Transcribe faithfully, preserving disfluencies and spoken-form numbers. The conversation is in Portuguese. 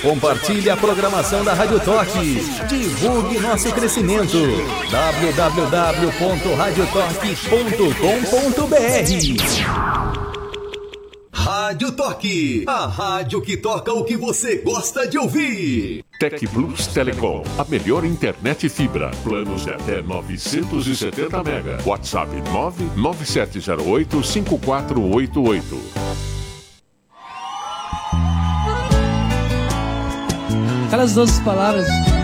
Compartilhe a programação da Rádio Torque. Divulgue nosso crescimento. w w w ponto radio torque ponto com ponto b r. Rádio Torque, a rádio que toca o que você gosta de ouvir. Tec Plus Telecom, a melhor internet fibra. Planos de até novecentos e setenta mega. WhatsApp nove nove sete zero oito cinco quatro oito oito. Aquelas doces palavras